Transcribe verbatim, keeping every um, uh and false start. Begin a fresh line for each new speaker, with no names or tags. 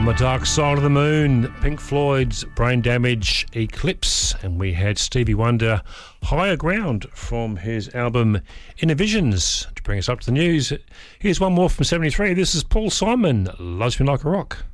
The Dark Side of the Moon, Pink Floyd's Brain Damage, Eclipse, and we had Stevie Wonder, Higher Ground, from his album Inner Visions. To bring us up to the news, here's one more from seventy-three. This is Paul Simon, Loves Me Like a Rock.